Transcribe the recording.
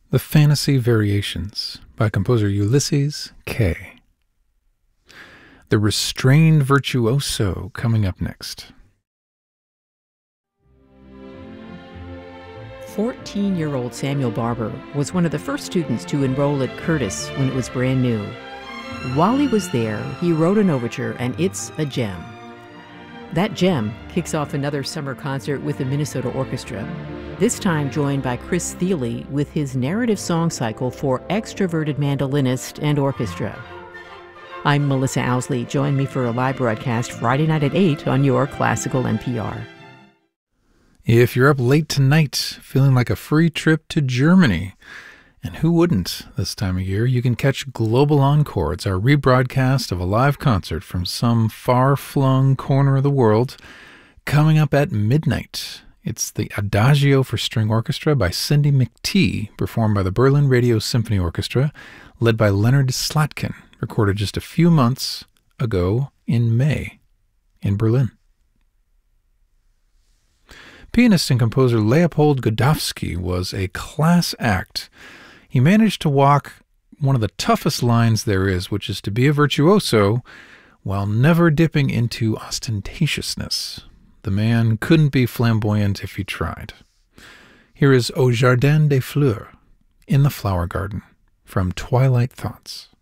The Fantasy Variations by composer Ulysses K. The Restrained Virtuoso coming up next. 14-year-old Samuel Barber was one of the first students to enroll at Curtis when it was brand new. While he was there, he wrote an overture, and it's a gem. That gem kicks off another summer concert with the Minnesota Orchestra, this time joined by Chris Thile with his narrative song cycle for extroverted mandolinist and orchestra. I'm Melissa Owsley. Join me for a live broadcast Friday night at 8 on your Classical NPR. If you're up late tonight, feeling like a free trip to Germany, and who wouldn't this time of year, you can catch Global Encore. It's our rebroadcast of a live concert from some far-flung corner of the world, coming up at midnight. It's the Adagio for String Orchestra by Cindy McTee, performed by the Berlin Radio Symphony Orchestra, led by Leonard Slatkin, recorded just a few months ago in May in Berlin. Pianist and composer Leopold Godowsky was a class act. He managed to walk one of the toughest lines there is, which is to be a virtuoso while never dipping into ostentatiousness. The man couldn't be flamboyant if he tried. Here is Au Jardin des Fleurs, In the Flower Garden, from Twilight Thoughts.